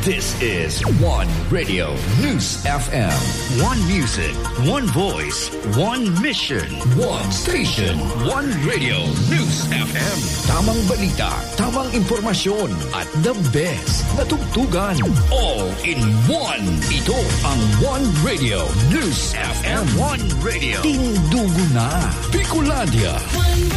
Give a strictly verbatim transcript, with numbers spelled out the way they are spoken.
This is One Radio News F M. One music, one voice, one mission, one station, one Radio News F M. Tamang balita, tamang impormasyon, at the best na tugtugan. All in one. Ito ang One Radio News F M. One Radio. Tindugo na. Bicolandia.